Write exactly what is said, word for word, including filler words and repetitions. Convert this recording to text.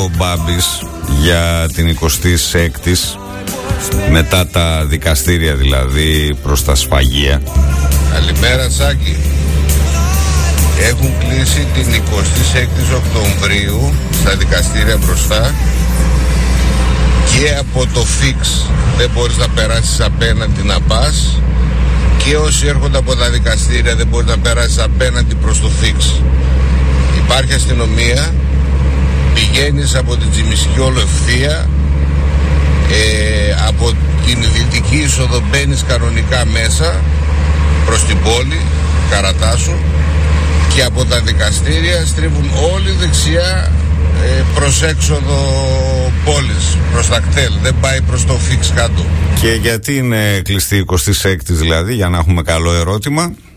ο Μπάμπης για την εικοστή έκτη, μετά τα δικαστήρια δηλαδή προς τα σφαγεία. Καλημέρα Σάκη. Έχουν κλείσει την εικοστή έκτη Οκτωβρίου στα δικαστήρια μπροστά και από το φίξ δεν μπορείς να περάσεις απέναντι να πας, και όσοι έρχονται από τα δικαστήρια δεν μπορείς να περάσεις απέναντι προς το φίξ. Υπάρχει αστυνομία, πηγαίνεις από την Τζιμισκιόλο ευθεία, ε, από την δυτική είσοδο μπαίνεις κανονικά μέσα προς την πόλη Καρατάσου, και από τα δικαστήρια στρίβουν όλοι δεξιά ε, προς έξοδο πόλης, προς τα κτέλ, δεν πάει προς το φίξ κάτω. Και γιατί είναι κλειστή η εικοστή έκτη δηλαδή, για να έχουμε καλό ερώτημα?